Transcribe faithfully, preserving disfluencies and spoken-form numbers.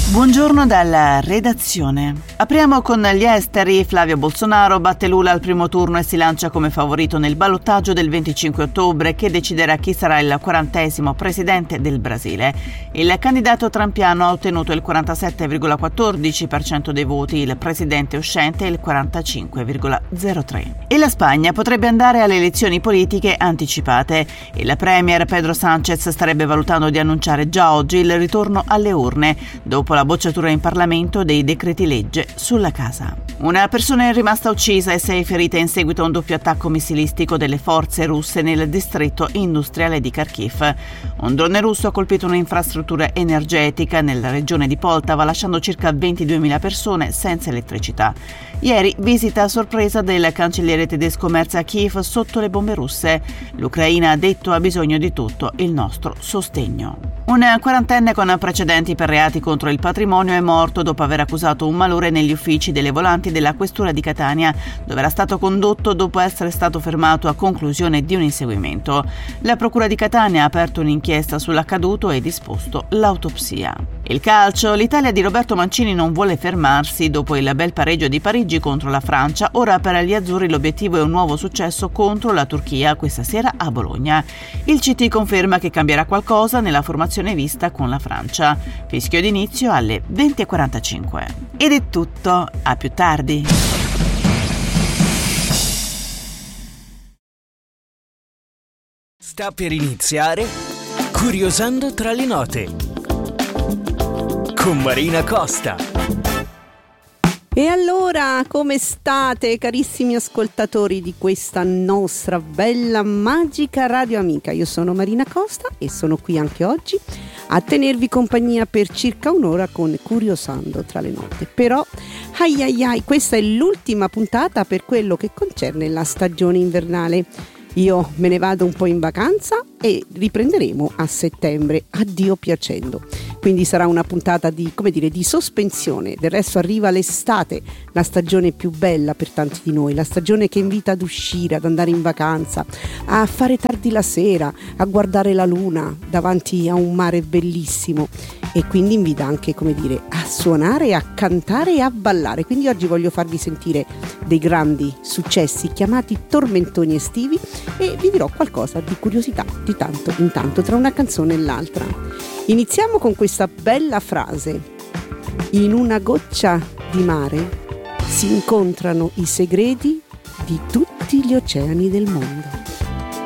Buongiorno dalla redazione. Apriamo con gli esteri. Flavio Bolsonaro batte Lula al primo turno e si lancia come favorito nel ballottaggio del venticinque ottobre che deciderà chi sarà il quarantesimo presidente del Brasile. Il candidato trampiano ha ottenuto il quarantasette virgola quattordici per cento dei voti, il presidente uscente il quarantacinque virgola zero tre per cento. E la Spagna potrebbe andare alle elezioni politiche anticipate. Il premier Pedro Sánchez starebbe valutando di annunciare già oggi il ritorno alle urne, dopo la bocciatura in Parlamento dei decreti legge sulla casa. Una persona è rimasta uccisa e sei ferite in seguito a un doppio attacco missilistico delle forze russe nel distretto industriale di Kharkiv. Un drone russo ha colpito un'infrastruttura energetica nella regione di Poltava, lasciando circa ventiduemila persone senza elettricità. Ieri visita a sorpresa del cancelliere tedesco Merz a Kiev sotto le bombe russe. L'Ucraina, ha detto, ha bisogno di tutto il nostro sostegno. Un quarantenne con precedenti per reati contro il patrimonio è morto dopo aver accusato un malore negli uffici delle volanti della questura di Catania, dove era stato condotto dopo essere stato fermato a conclusione di un inseguimento. La procura di Catania ha aperto un'inchiesta sull'accaduto e disposto l'autopsia. Il calcio. L'Italia di Roberto Mancini non vuole fermarsi dopo il bel pareggio di Parigi contro la Francia. Ora per gli azzurri l'obiettivo è un nuovo successo contro la Turchia questa sera a Bologna. Il C T conferma che cambierà qualcosa nella formazione vista con la Francia. Fischio d'inizio alle venti e quarantacinque. Ed è tutto, a più tardi. Sta per iniziare Curiosando tra le note con Marina Costa. E allora, come state, carissimi ascoltatori di questa nostra bella, magica radio amica? Io sono Marina Costa e sono qui anche oggi a tenervi compagnia per circa un'ora con Curiosando tra le note. Però, ai ai ai, questa è l'ultima puntata per quello che concerne la stagione invernale. Io me ne vado un po' in vacanza e riprenderemo a settembre, a Dio piacendo. Quindi sarà una puntata di, come dire, di sospensione. Del resto arriva l'estate, la stagione più bella per tanti di noi, la stagione che invita ad uscire, ad andare in vacanza, a fare tardi la sera, a guardare la luna davanti a un mare bellissimo, e quindi invita anche, come dire, a suonare, a cantare e a ballare. Quindi oggi voglio farvi sentire dei grandi successi chiamati tormentoni estivi e vi dirò qualcosa di curiosità di tanto in tanto tra una canzone e l'altra. Iniziamo con questa bella frase: in una goccia di mare si incontrano i segreti di tutti gli oceani del mondo.